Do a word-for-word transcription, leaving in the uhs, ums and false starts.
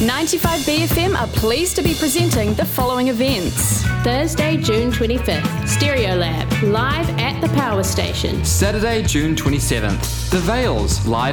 ninety-five B F M are pleased to be presenting the following events. Thursday, June twenty-fifth, Stereolab, live at the Power Station. Saturday, June twenty-seventh, The Vales, live